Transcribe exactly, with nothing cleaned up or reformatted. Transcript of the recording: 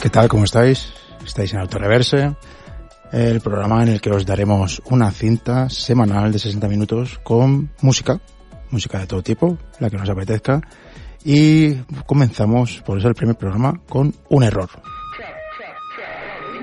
¿Qué tal? ¿Cómo estáis? Estáis en Autoreverse, el programa en el que os daremos una cinta semanal de sesenta minutos con música, música de todo tipo, la que nos apetezca, y comenzamos, por eso el primer programa, con un error.